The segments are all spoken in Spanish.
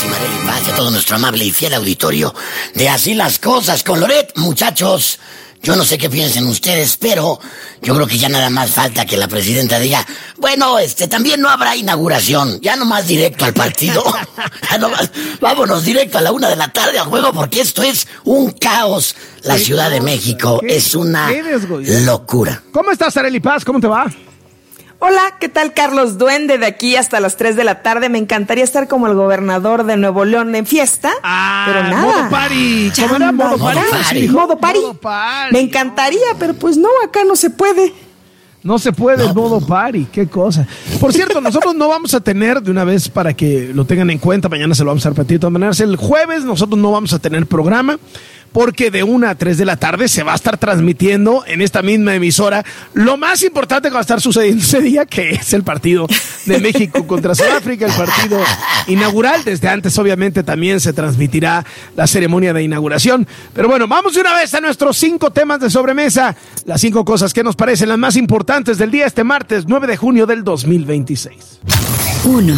y Marely Paz y a todo nuestro amable y fiel auditorio de Así las Cosas con Loret. Muchachos, yo no sé qué piensen ustedes, pero yo creo que ya nada más falta que la presidenta diga, bueno, también no habrá inauguración, ya nomás directo al partido. Ya nomás, vámonos directo a la 1 de la tarde al juego, porque esto es un caos. La Ciudad de México es una locura. ¿Cómo estás, Marely Paz? ¿Cómo te va? Hola, ¿qué tal, Carlos Duende? De aquí hasta las 3 de la tarde. Me encantaría estar como el gobernador de Nuevo León en fiesta, pero nada. Modo party. ¿Cómo era? Modo party. Modo party. Me encantaría, pero pues no, acá no se puede. No se puede el modo party, qué cosa. Por cierto, nosotros no vamos a tener, de una vez para que lo tengan en cuenta, mañana se lo vamos a repetir de todas maneras, el jueves nosotros no vamos a tener programa, porque de 1 a 3 de la tarde se va a estar transmitiendo en esta misma emisora lo más importante que va a estar sucediendo ese día, que es el partido de México contra Sudáfrica, el partido inaugural. Desde antes, obviamente, también se transmitirá la ceremonia de inauguración. Pero bueno, vamos de una vez a nuestros 5 temas de sobremesa, las 5 cosas que nos parecen las más importantes del día este martes 9 de junio del 2026. 1.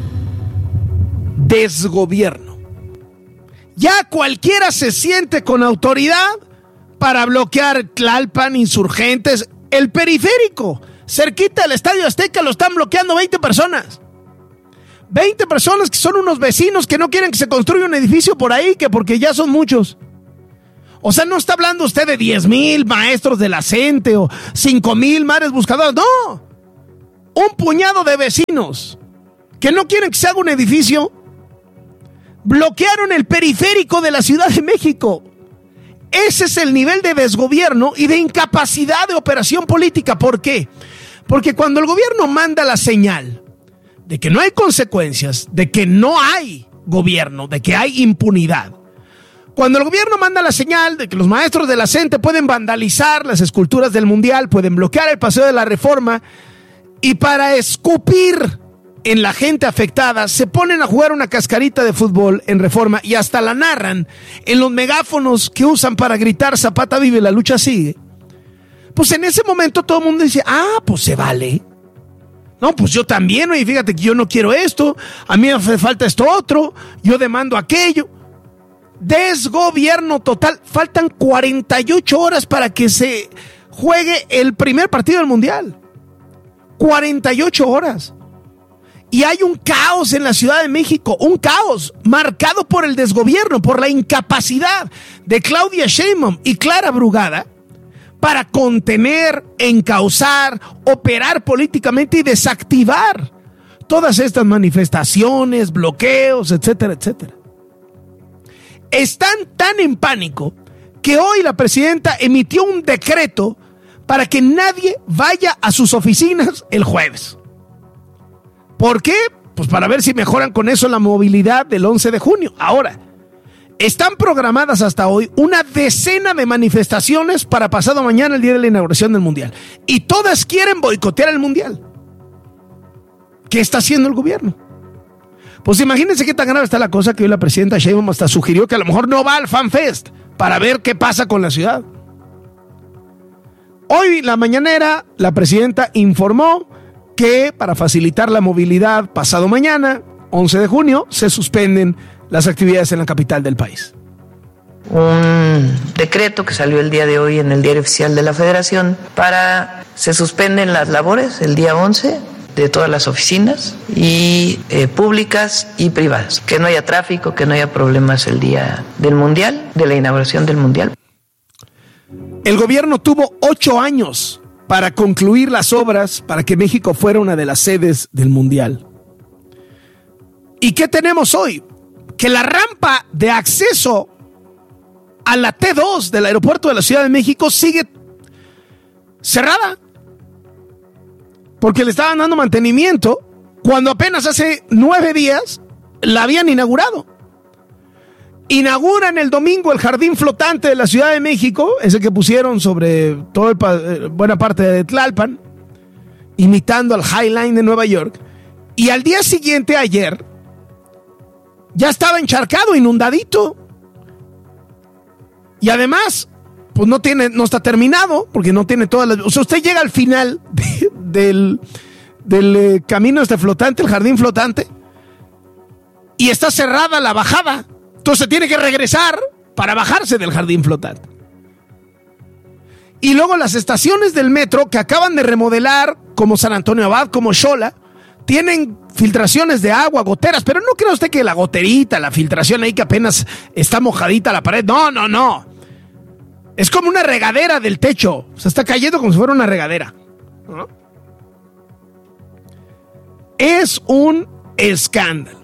Desgobierno. Ya cualquiera se siente con autoridad para bloquear Tlalpan, Insurgentes, el periférico, cerquita del Estadio Azteca, lo están bloqueando 20 personas. 20 personas que son unos vecinos que no quieren que se construya un edificio por ahí, que porque ya son muchos. O sea, no está hablando usted de 10,000 maestros de la CENTE o 5,000 madres buscadoras, no. Un puñado de vecinos que no quieren que se haga un edificio bloquearon el periférico de la Ciudad de México. Ese es el nivel de desgobierno y de incapacidad de operación política. ¿Por qué? Porque cuando el gobierno manda la señal de que no hay consecuencias, de que no hay gobierno, de que hay impunidad, cuando el gobierno manda la señal de que los maestros de la CENTE pueden vandalizar las esculturas del Mundial, pueden bloquear el Paseo de la Reforma, y para escupir en la gente afectada, se ponen a jugar una cascarita de fútbol en Reforma y hasta la narran en los megáfonos que usan para gritar Zapata vive, la lucha sigue. Pues en ese momento todo el mundo dice, pues se vale. No, pues yo también, oye, fíjate que yo no quiero esto, a mí me hace falta esto otro, yo demando aquello. Desgobierno total. Faltan 48 horas para que se juegue el primer partido del Mundial. 48 horas. Y hay un caos en la Ciudad de México, un caos marcado por el desgobierno, por la incapacidad de Claudia Sheinbaum y Clara Brugada para contener, encauzar, operar políticamente y desactivar todas estas manifestaciones, bloqueos, etcétera, etcétera. Están tan en pánico que hoy la presidenta emitió un decreto para que nadie vaya a sus oficinas el jueves. ¿Por qué? Pues para ver si mejoran con eso la movilidad del 11 de junio. Ahora, están programadas hasta hoy una decena de manifestaciones para pasado mañana, el día de la inauguración del Mundial. Y todas quieren boicotear el Mundial. ¿Qué está haciendo el gobierno? Pues imagínense qué tan grave está la cosa que hoy la presidenta Sheinbaum hasta sugirió que a lo mejor no va al FanFest para ver qué pasa con la ciudad. Hoy, la mañanera, la presidenta informó que para facilitar la movilidad pasado mañana, 11 de junio, se suspenden las actividades en la capital del país. Un decreto que salió el día de hoy en el Diario Oficial de la Federación se suspenden las labores el día 11 de todas las oficinas y públicas y privadas. Que no haya tráfico, que no haya problemas el día del Mundial, de la inauguración del Mundial. El gobierno tuvo 8 años para concluir las obras para que México fuera una de las sedes del Mundial. ¿Y qué tenemos hoy? Que la rampa de acceso a la T2 del aeropuerto de la Ciudad de México sigue cerrada, porque le estaban dando mantenimiento cuando apenas hace 9 días la habían inaugurado. Inauguran el domingo el jardín flotante de la Ciudad de México, ese que pusieron sobre buena parte de Tlalpan, imitando al High Line de Nueva York, y al día siguiente, ayer, ya estaba encharcado, inundadito. Y además, pues no está terminado, porque no tiene todas las... O sea, usted llega al final del camino flotante, el jardín flotante, y está cerrada la bajada. Entonces tiene que regresar para bajarse del jardín flotante. Y luego las estaciones del metro que acaban de remodelar, como San Antonio Abad, como Xola, tienen filtraciones de agua, goteras, pero no cree usted que la goterita, la filtración ahí que apenas está mojadita la pared. No. Es como una regadera del techo. Se está cayendo como si fuera una regadera, ¿no? Es un escándalo.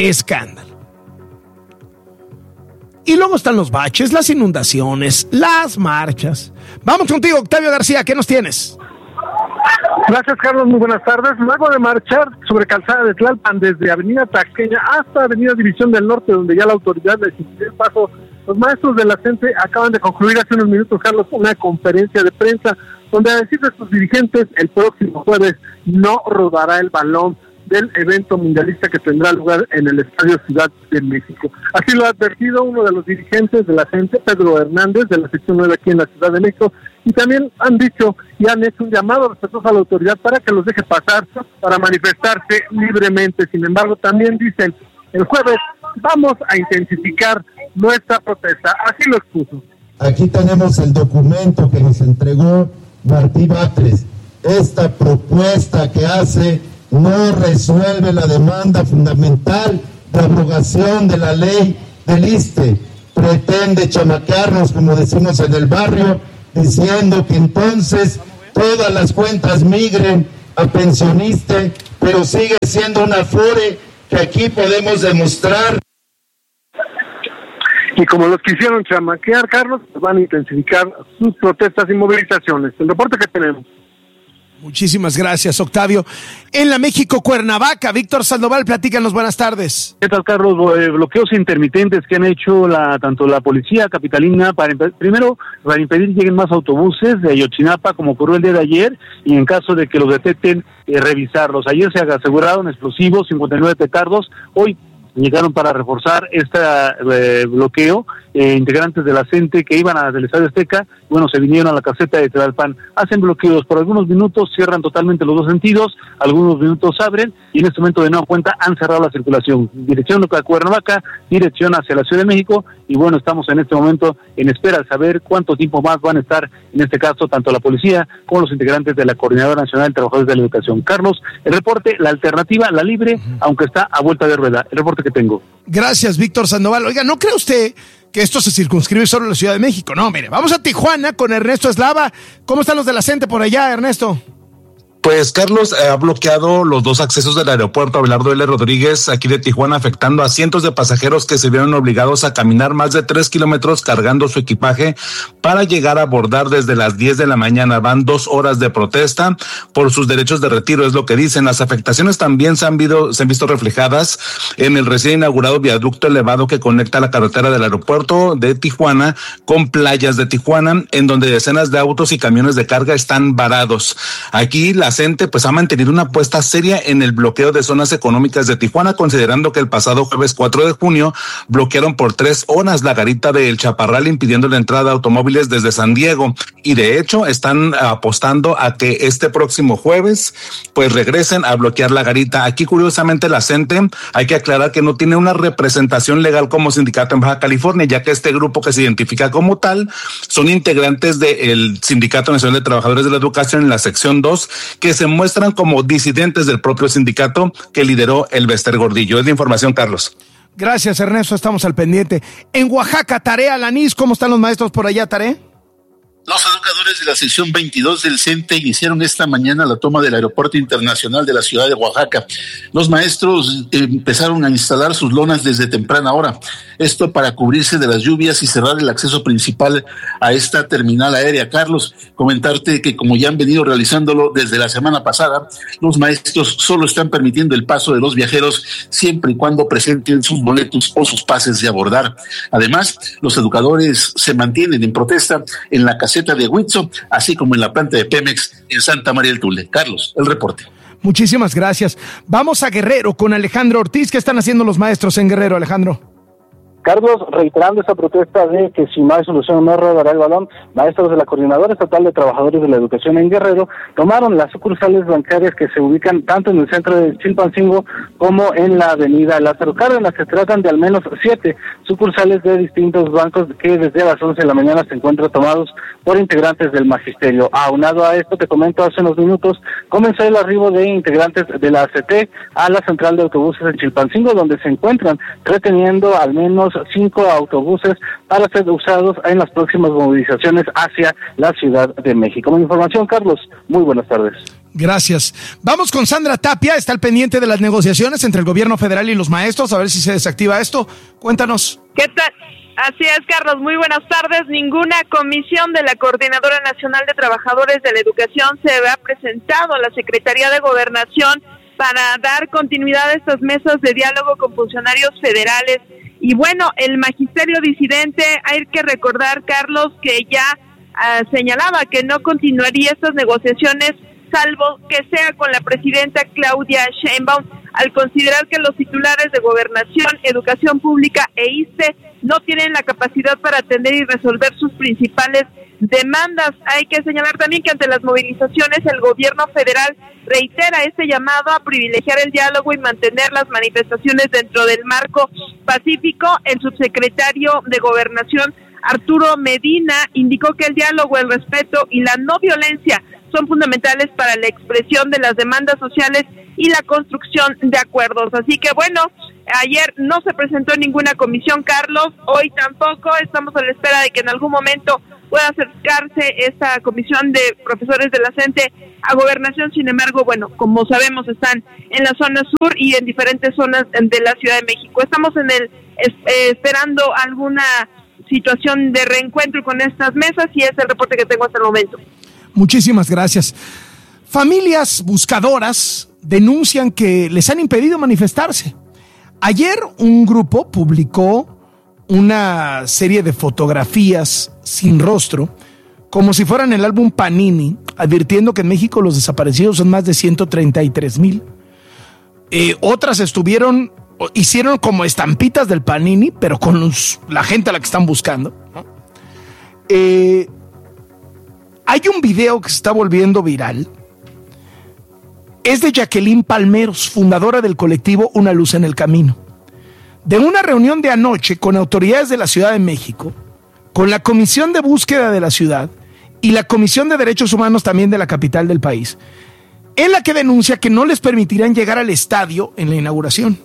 Y luego están los baches, las inundaciones, las marchas. Vamos contigo, Octavio García, ¿qué nos tienes? Gracias, Carlos, muy buenas tardes. Luego de marchar sobre calzada de Tlalpan desde Avenida Tasqueña hasta Avenida División del Norte, donde ya la autoridad les impidió el paso, los maestros de la CENTE acaban de concluir hace unos minutos, Carlos, una conferencia de prensa donde, a decir de sus dirigentes, el próximo jueves no rodará el balón del evento mundialista que tendrá lugar en el Estadio Ciudad de México. Así lo ha advertido uno de los dirigentes de la CENTE, Pedro Hernández, de la sección 9 aquí en la Ciudad de México, y también han dicho y han hecho un llamado respetuoso a la autoridad para que los deje pasar para manifestarse libremente. Sin embargo, también dicen, el jueves vamos a intensificar nuestra protesta. Así lo expuso. Aquí tenemos el documento que nos entregó Martí Batres. Esta propuesta que hace no resuelve la demanda fundamental de abrogación de la ley del ISSSTE. Pretende chamaquearnos, como decimos en el barrio, diciendo que entonces todas las cuentas migren a pensioniste, pero sigue siendo una afore que aquí podemos demostrar. Y como los quisieron chamaquear, Carlos, van a intensificar sus protestas y movilizaciones. El reporte que tenemos. Muchísimas gracias, Octavio. En la México Cuernavaca, Víctor Sandoval, platícanos, buenas tardes. ¿Qué tal, Carlos? Bloqueos intermitentes que han hecho tanto la policía capitalina para impedir que lleguen más autobuses de Ayotzinapa, como ocurrió el día de ayer, y en caso de que los detecten, revisarlos. Ayer se aseguraron explosivos, 59 petardos. Hoy llegaron para reforzar este bloqueo, integrantes de la CENTE que iban del Estadio Azteca, se vinieron a la caseta de Tlalpan, hacen bloqueos por algunos minutos, cierran totalmente los dos sentidos, algunos minutos abren, y en este momento de nueva cuenta han cerrado la circulación, dirección a Cuernavaca, dirección hacia la Ciudad de México, y estamos en este momento en espera de saber cuánto tiempo más van a estar, en este caso, tanto la policía como los integrantes de la Coordinadora Nacional de Trabajadores de la Educación. Carlos, el reporte, la alternativa, la libre, aunque está a vuelta de rueda, el reporte que tengo. Gracias, Víctor Sandoval. Oiga, ¿no cree usted que esto se circunscribe solo a la Ciudad de México? No, mire, vamos a Tijuana con Ernesto Eslava. ¿Cómo están los de la CENTE por allá, Ernesto? Pues Carlos ha bloqueado los dos accesos del aeropuerto Abelardo L. Rodríguez aquí de Tijuana, afectando a cientos de pasajeros que se vieron obligados a caminar más de 3 kilómetros cargando su equipaje para llegar a abordar desde las 10 de la mañana. Van 2 horas de protesta por sus derechos de retiro, es lo que dicen. Las afectaciones también se han visto reflejadas en el recién inaugurado viaducto elevado que conecta la carretera del aeropuerto de Tijuana con playas de Tijuana, en donde decenas de autos y camiones de carga están varados. Aquí la CENTE ha mantenido una apuesta seria en el bloqueo de zonas económicas de Tijuana, considerando que el pasado jueves 4 de junio bloquearon por 3 horas la garita del Chaparral, impidiendo la entrada de automóviles desde San Diego, y de hecho están apostando a que este próximo jueves regresen a bloquear la garita. Aquí curiosamente la CENTE, hay que aclarar que no tiene una representación legal como sindicato en Baja California, ya que este grupo que se identifica como tal son integrantes del Sindicato Nacional de Trabajadores de la Educación en la sección 2, que se muestran como disidentes del propio sindicato que lideró el Bester Gordillo. Es la información, Carlos. Gracias, Ernesto, estamos al pendiente. En Oaxaca, Tarea Alanís, ¿cómo están los maestros por allá, Tarea? Los educadores de la sección 22 del CENTE iniciaron esta mañana la toma del Aeropuerto Internacional de la ciudad de Oaxaca. Los maestros empezaron a instalar sus lonas desde temprana hora. Esto para cubrirse de las lluvias y cerrar el acceso principal a esta terminal aérea. Carlos, comentarte que como ya han venido realizándolo desde la semana pasada, los maestros solo están permitiendo el paso de los viajeros siempre y cuando presenten sus boletos o sus pases de abordar. Además, los educadores se mantienen en protesta en la caseta de Huitzo, así como en la planta de Pemex en Santa María del Tule. Carlos, el reporte. Muchísimas gracias. Vamos a Guerrero con Alejandro Ortiz. ¿Qué están haciendo los maestros en Guerrero, Alejandro? Carlos, reiterando esa protesta de que si no hay solución no rodará el balón, maestros de la Coordinadora Estatal de Trabajadores de la Educación en Guerrero tomaron las sucursales bancarias que se ubican tanto en el centro de Chilpancingo como en la avenida Lázaro Cárdenas. Se tratan de al menos 7 sucursales de distintos bancos que desde las 11 de la mañana se encuentran tomados por integrantes del magisterio. Aunado a esto, te comento, hace unos minutos comenzó el arribo de integrantes de la ACT a la central de autobuses en Chilpancingo, donde se encuentran reteniendo al menos 5 autobuses para ser usados en las próximas movilizaciones hacia la Ciudad de México. Con información, Carlos, muy buenas tardes. Gracias. Vamos con Sandra Tapia, está al pendiente de las negociaciones entre el gobierno federal y los maestros, a ver si se desactiva esto. Cuéntanos. ¿Qué tal? Así es, Carlos, muy buenas tardes. Ninguna comisión de la Coordinadora Nacional de Trabajadores de la Educación se ha presentado a la Secretaría de Gobernación para dar continuidad a estas mesas de diálogo con funcionarios federales. Y bueno, el magisterio disidente, hay que recordar, Carlos, que ya señalaba que no continuaría estas negociaciones salvo que sea con la presidenta Claudia Sheinbaum, al considerar que los titulares de Gobernación, Educación Pública e ISSSTE no tienen la capacidad para atender y resolver sus principales demandas. Hay que señalar también que ante las movilizaciones el gobierno federal reitera este llamado a privilegiar el diálogo y mantener las manifestaciones dentro del marco pacífico. El subsecretario de Gobernación, Arturo Medina, indicó que el diálogo, el respeto y la no violencia son fundamentales para la expresión de las demandas sociales y la construcción de acuerdos. Así que bueno, ayer no se presentó ninguna comisión, Carlos, hoy tampoco. Estamos a la espera de que en algún momento pueda acercarse esta comisión de profesores de la CENTE a Gobernación. Sin embargo, bueno, como sabemos, están en la zona sur y en diferentes zonas de la Ciudad de México. Estamos esperando alguna situación de reencuentro con estas mesas y es el reporte que tengo hasta el momento. Muchísimas gracias. Familias buscadoras denuncian que les han impedido manifestarse. Ayer un grupo publicó una serie de fotografías sin rostro, como si fueran el álbum Panini, advirtiendo que en México los desaparecidos son más de 133,000. Otras hicieron como estampitas del Panini, pero con la gente a la que están buscando, ¿no? Hay un video que se está volviendo viral. Es de Jacqueline Palmeros, fundadora del colectivo Una Luz en el Camino. De una reunión de anoche con autoridades de la Ciudad de México, con la Comisión de Búsqueda de la Ciudad y la Comisión de Derechos Humanos también de la capital del país, en la que denuncia que no les permitirán llegar al estadio en la inauguración.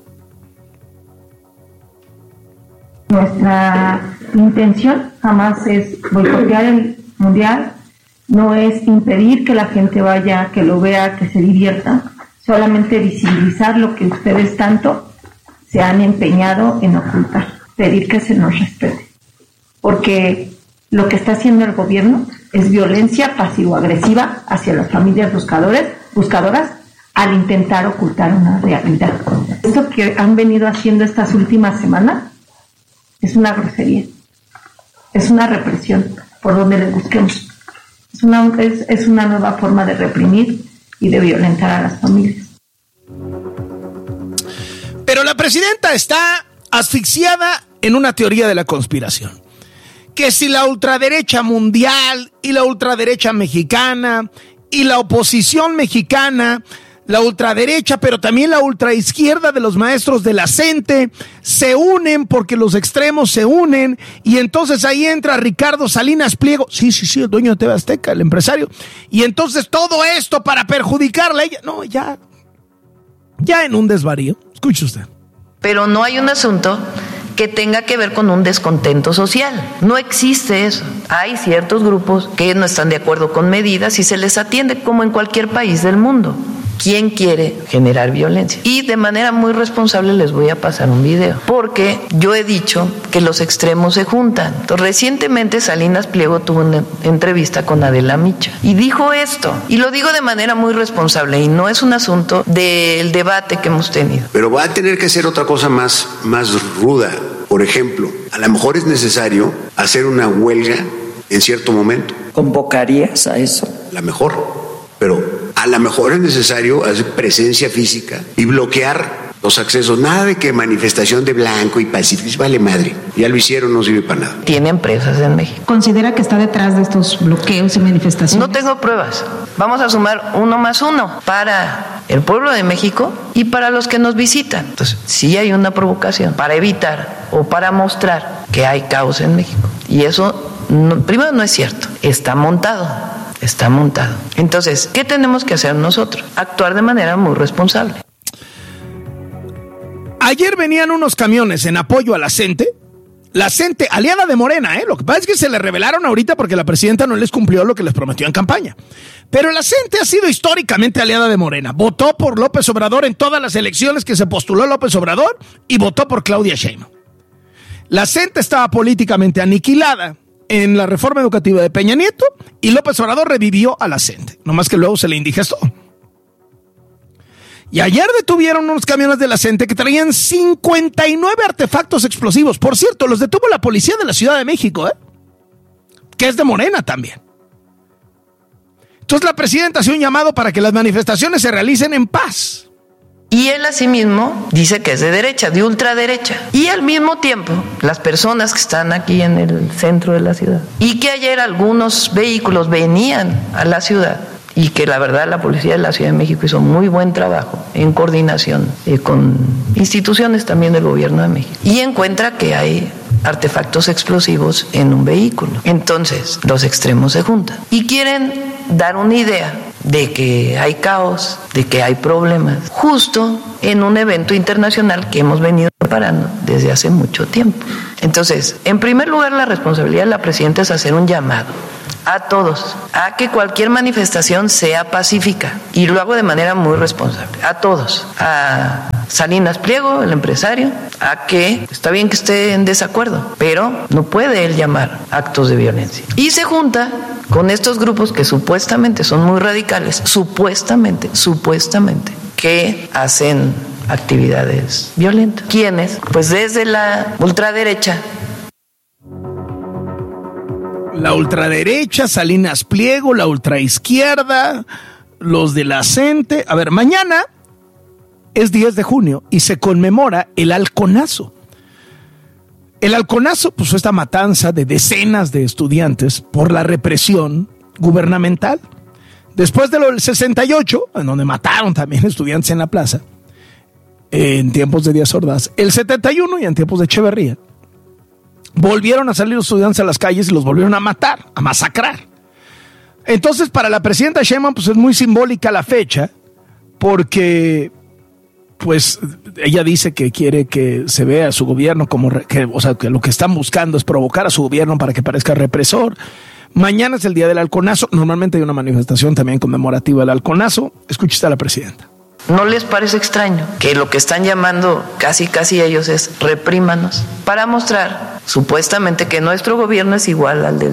Nuestra intención jamás es boicotear el Mundial, no es impedir que la gente vaya, que lo vea, que se divierta, solamente visibilizar lo que ustedes tanto se han empeñado en ocultar, pedir que se nos respete, porque lo que está haciendo el gobierno es violencia pasivo-agresiva hacia las familias buscadoras al intentar ocultar una realidad. Esto que han venido haciendo estas últimas semanas es una grosería, es una represión por donde les busquemos. Es una nueva forma de reprimir y de violentar a las familias. Pero la presidenta está asfixiada en una teoría de la conspiración. Que si la ultraderecha mundial y la ultraderecha mexicana y la oposición mexicana, la ultraderecha, pero también la ultraizquierda de los maestros de la CENTE se unen porque los extremos se unen y entonces ahí entra Ricardo Salinas Pliego, sí, el dueño de TV Azteca, el empresario, y entonces todo esto para perjudicarla a ella. No, ya en un desvarío. Escuche usted. Pero no hay un asunto que tenga que ver con un descontento social. No existe eso. Hay ciertos grupos que no están de acuerdo con medidas y se les atiende como en cualquier país del mundo. ¿Quién quiere generar violencia? Y de manera muy responsable les voy a pasar un video, porque yo he dicho que los extremos se juntan. Entonces, recientemente Salinas Pliego tuvo una entrevista con Adela Micha y dijo esto, y lo digo de manera muy responsable, y no es un asunto del debate que hemos tenido. Pero va a tener que ser otra cosa más ruda. Por ejemplo, a lo mejor es necesario hacer una huelga en cierto momento. ¿Convocarías a eso? La mejor, pero a lo mejor es necesario hacer presencia física y bloquear los accesos, nada de que manifestación de blanco y pacífico, vale madre, ya lo hicieron, no sirve para nada. Tiene empresas en México. ¿Considera que está detrás de estos bloqueos y manifestaciones? No tengo pruebas. Vamos a sumar 1 más 1 para el pueblo de México y para los que nos visitan. Entonces, sí hay una provocación para evitar o para mostrar que hay caos en México. Y eso, primero, no es cierto. Está montado. Entonces, ¿qué tenemos que hacer nosotros? Actuar de manera muy responsable. Ayer venían unos camiones en apoyo a la CENTE. La CENTE, aliada de Morena, Lo que pasa es que se le revelaron ahorita porque la presidenta no les cumplió lo que les prometió en campaña. Pero la CENTE ha sido históricamente aliada de Morena. Votó por López Obrador en todas las elecciones que se postuló López Obrador y votó por Claudia Sheinbaum. La CENTE estaba políticamente aniquilada en la reforma educativa de Peña Nieto y López Obrador revivió a la CENTE. Nomás que luego se le indigestó. Y ayer detuvieron unos camiones de la CENTE que traían 59 artefactos explosivos. Por cierto, los detuvo la policía de la Ciudad de México, que es de Morena también. Entonces la presidenta hace un llamado para que las manifestaciones se realicen en paz. Y él asimismo dice que es de derecha, de ultraderecha. Y al mismo tiempo, las personas que están aquí en el centro de la ciudad y que ayer algunos vehículos venían a la ciudad, y que la verdad la policía de la Ciudad de México hizo muy buen trabajo en coordinación con instituciones también del gobierno de México, y encuentra que hay artefactos explosivos en un vehículo. Entonces los extremos se juntan y quieren dar una idea de que hay caos, de que hay problemas, justo en un evento internacional que hemos venido preparando desde hace mucho tiempo. Entonces, en primer lugar, la responsabilidad de la presidenta es hacer un llamado a todos, a que cualquier manifestación sea pacífica, y lo hago de manera muy responsable, a todos, a Salinas Pliego, el empresario, a que está bien que esté en desacuerdo, pero no puede él llamar actos de violencia. Y se junta con estos grupos que supuestamente son muy radicales, supuestamente, que hacen actividades violentas. ¿Quiénes? Pues desde la ultraderecha. La ultraderecha, Salinas Pliego, la ultraizquierda, los de la CENTE. A ver, mañana es 10 de junio y se conmemora el Halconazo. El Halconazo, pues fue esta matanza de decenas de estudiantes por la represión gubernamental. Después de lo del 68, en donde mataron también estudiantes en la plaza, en tiempos de Díaz Ordaz, el 71 y en tiempos de Echeverría, volvieron a salir los estudiantes a las calles y los volvieron a matar, a masacrar. Entonces, para la presidenta Sheinbaum, pues es muy simbólica la fecha, porque pues ella dice que quiere que se vea a su gobierno como que lo que están buscando es provocar a su gobierno para que parezca represor. Mañana es el día del Halconazo. Normalmente hay una manifestación también conmemorativa del Halconazo. Escuche a la presidenta. ¿No les parece extraño que lo que están llamando casi ellos es reprímanos? Para mostrar supuestamente que nuestro gobierno es igual al del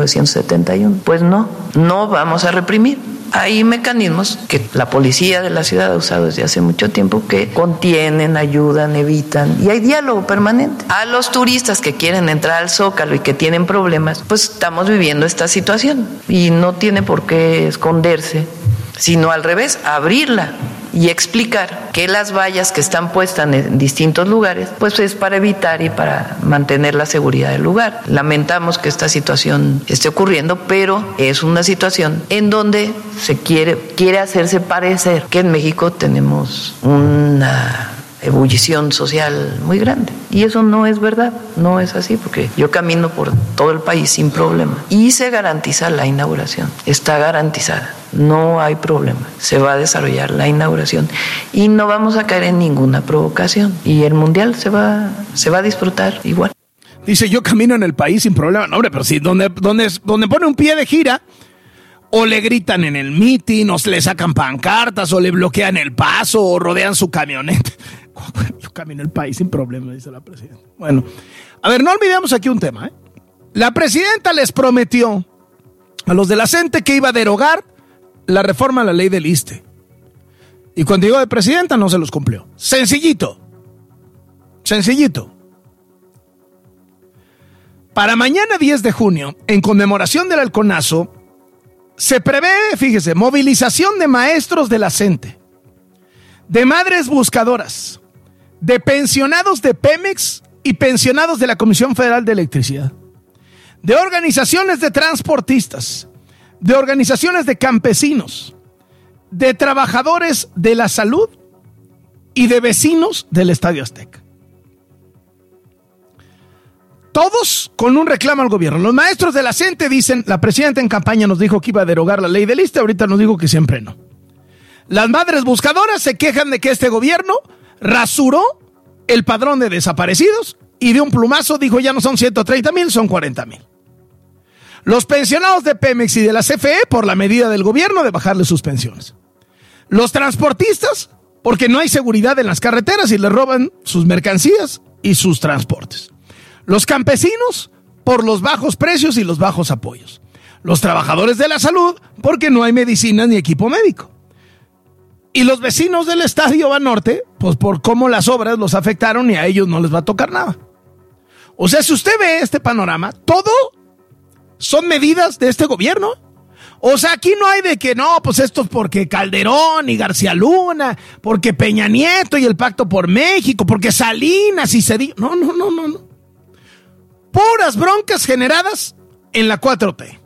1971. Pues no vamos a reprimir. Hay mecanismos que la policía de la ciudad ha usado desde hace mucho tiempo que contienen, ayudan, evitan, y hay diálogo permanente. A los turistas que quieren entrar al Zócalo y que tienen problemas, pues estamos viviendo esta situación y no tiene por qué esconderse, sino al revés, abrirla y explicar que las vallas que están puestas en distintos lugares, pues es para evitar y para mantener la seguridad del lugar. Lamentamos que esta situación esté ocurriendo, pero es una situación en donde se quiere hacerse parecer que en México tenemos una ebullición social muy grande. Y eso no es verdad, no es así, porque yo camino por todo el país sin problema. Y se garantiza la inauguración, está garantizada, no hay problema. Se va a desarrollar la inauguración y no vamos a caer en ninguna provocación. Y el Mundial se va a disfrutar igual. Dice, yo camino en el país sin problema. No, hombre, pero si donde pone un pie de gira, o le gritan en el mitin, o le sacan pancartas, o le bloquean el paso, o rodean su camioneta. Yo camino el país sin problema, dice la presidenta. Bueno, a ver, no olvidemos aquí un tema, La presidenta les prometió a los de la CENTE que iba a derogar la reforma a la ley del ISSSTE. Y cuando llegó de presidenta no se los cumplió. Sencillito. Para mañana 10 de junio, en conmemoración del Halconazo, se prevé, fíjese, movilización de maestros de la CENTE, de madres buscadoras, de pensionados de Pemex y pensionados de la Comisión Federal de Electricidad, de organizaciones de transportistas, de organizaciones de campesinos, de trabajadores de la salud y de vecinos del Estadio Azteca. Todos con un reclamo al gobierno. Los maestros de la CENTE dicen, la presidenta en campaña nos dijo que iba a derogar la ley del ISSSTE, ahorita nos dijo que siempre no. Las madres buscadoras se quejan de que este gobierno rasuró el padrón de desaparecidos y de un plumazo dijo ya no son 130,000, son 40,000. Los pensionados de Pemex y de la CFE por la medida del gobierno de bajarle sus pensiones. Los transportistas porque no hay seguridad en las carreteras y les roban sus mercancías y sus transportes. Los campesinos por los bajos precios y los bajos apoyos. Los trabajadores de la salud porque no hay medicina ni equipo médico. Y los vecinos del Estadio Banorte, pues por cómo las obras los afectaron y a ellos no les va a tocar nada. O sea, si usted ve este panorama, todo son medidas de este gobierno. O sea, aquí no hay de que no, pues esto es porque Calderón y García Luna, porque Peña Nieto y el Pacto por México, porque Salinas y Cedillo. No. Puras broncas generadas en la 4T.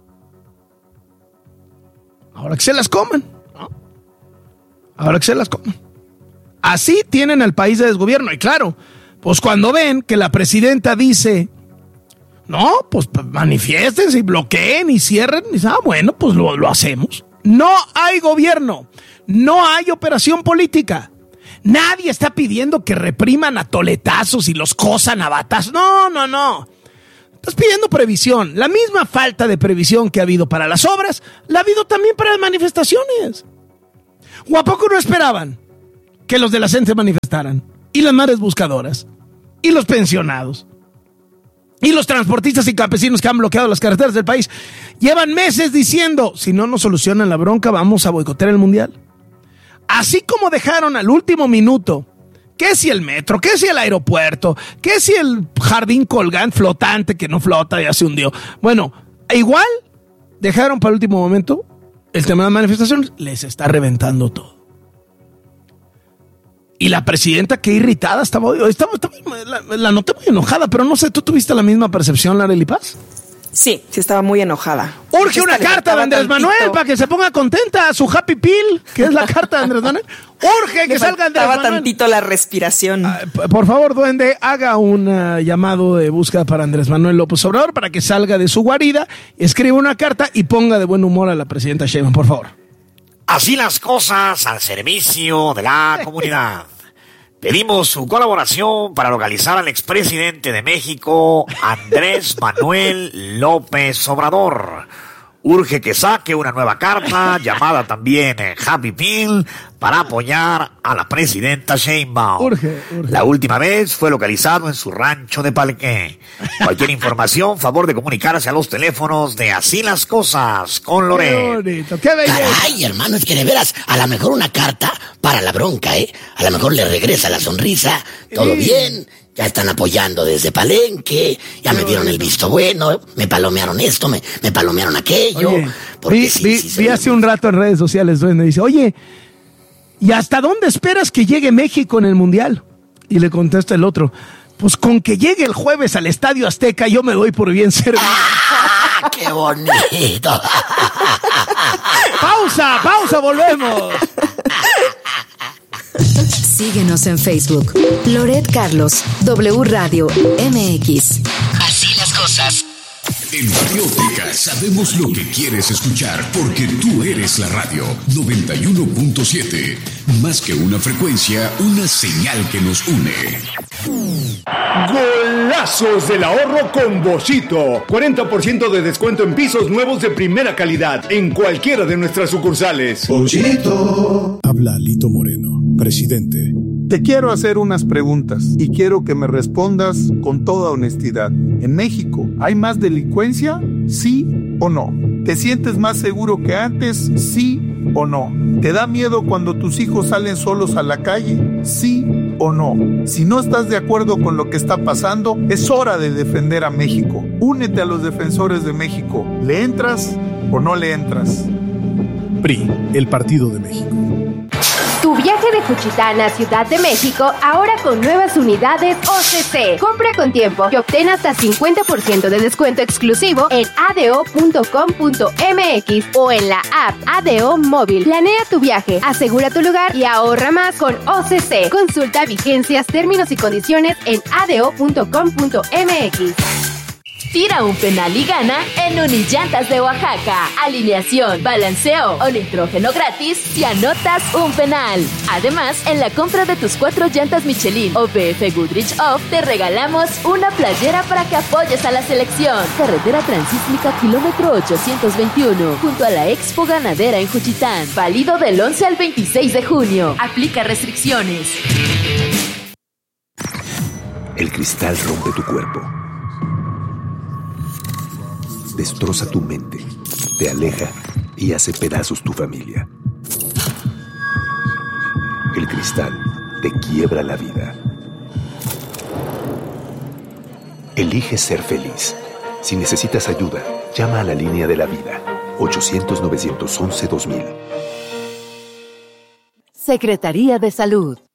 Ahora que se las coman. Ahora que se las coman. Así tienen al país de desgobierno. Y claro, pues cuando ven que la presidenta dice, no, pues manifiéstense y bloqueen y cierren, y dicen, bueno, pues lo hacemos. No hay gobierno, no hay operación política. Nadie está pidiendo que repriman a toletazos y los cosan a batazos. No. Estás pidiendo previsión. La misma falta de previsión que ha habido para las obras, la ha habido también para las manifestaciones. ¿O a poco no esperaban que los de la CENTE manifestaran? Y las madres buscadoras, y los pensionados, y los transportistas y campesinos que han bloqueado las carreteras del país. Llevan meses diciendo, si no nos solucionan la bronca, vamos a boicotear el Mundial. Así como dejaron al último minuto, que si el metro, que si el aeropuerto, que si el jardín colgante flotante que no flota, ya se hundió. Bueno, igual dejaron para el último momento el tema de manifestaciones, les está reventando todo. Y la presidenta, qué irritada estaba hoy. La noté muy enojada, pero no sé, ¿tú tuviste la misma percepción, Larely Paz? Sí, estaba muy enojada. Urge una carta de Andrés Manuel para que se ponga contenta, su happy pill, que es la carta de Andrés Manuel. Urge que salga Andrés Manuel. Estaba tantito la respiración. Por favor, duende, haga un llamado de búsqueda para Andrés Manuel López Obrador para que salga de su guarida, escriba una carta y ponga de buen humor a la presidenta Sheinbaum, por favor. Así las cosas al servicio de la comunidad. Pedimos su colaboración para localizar al expresidente de México, Andrés Manuel López Obrador. Urge que saque una nueva carta, llamada también Happy Pill, para apoyar a la presidenta Sheinbaum. Urge. La última vez fue localizado en su rancho de Palqué. Cualquier información, favor de comunicarse a los teléfonos de Así las Cosas con Loret. Qué bonito, qué belleza. Caray, hermano, es que de veras, a lo mejor una carta para la bronca, a lo mejor le regresa la sonrisa, todo bien. Ya están apoyando desde Palenque, ya me dieron el visto bueno, me palomearon esto, me palomearon aquello. Oye, vi hace un rato en redes sociales, duende, dice, oye, ¿y hasta dónde esperas que llegue México en el Mundial? Y le contesta el otro, pues con que llegue el jueves al Estadio Azteca yo me doy por bien servido. ¡Ah, qué bonito! Pausa, volvemos. Síguenos en Facebook. Loret Carlos, W Radio MX. Así las cosas. En Patriótica sabemos lo que quieres escuchar porque tú eres la radio 91.7. Más que una frecuencia, una señal que nos une. Golazos del ahorro con Boschito. 40% de descuento en pisos nuevos de primera calidad en cualquiera de nuestras sucursales. Boschito. Habla Lito Moreno, presidente. Te quiero hacer unas preguntas y quiero que me respondas con toda honestidad. ¿En México hay más delincuencia? ¿Sí o no? ¿Te sientes más seguro que antes? ¿Sí o no? ¿Te da miedo cuando tus hijos salen solos a la calle? ¿Sí o no? Si no estás de acuerdo con lo que está pasando, es hora de defender a México. Únete a los defensores de México. ¿Le entras o no le entras? PRI, el Partido de México. Tu viaje de Juchitán a Ciudad de México ahora con nuevas unidades OCC. Compra con tiempo y obtén hasta 50% de descuento exclusivo en ado.com.mx o en la app ADO Móvil. Planea tu viaje, asegura tu lugar y ahorra más con OCC. Consulta vigencias, términos y condiciones en ado.com.mx. Tira un penal y gana en Unillantas de Oaxaca. Alineación, balanceo o nitrógeno gratis si anotas un penal. Además, en la compra de tus 4 llantas Michelin o BF Goodrich Off, te regalamos una playera para que apoyes a la selección. Carretera Transísmica, kilómetro 821, junto a la Expo Ganadera en Juchitán. Válido del 11 al 26 de junio. Aplica restricciones. El cristal rompe tu cuerpo. Destroza tu mente, te aleja y hace pedazos tu familia. El cristal te quiebra la vida. Elige ser feliz. Si necesitas ayuda, llama a la línea de la vida, 800-911-2000. Secretaría de Salud.